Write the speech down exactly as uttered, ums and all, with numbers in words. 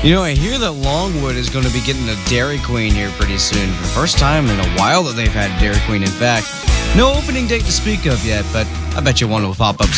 You know, I hear that Longwood is going to be getting a Dairy Queen here pretty soon. For the first time in a while that they've had a Dairy Queen. In fact, no opening date to speak of yet, but I bet you one will pop up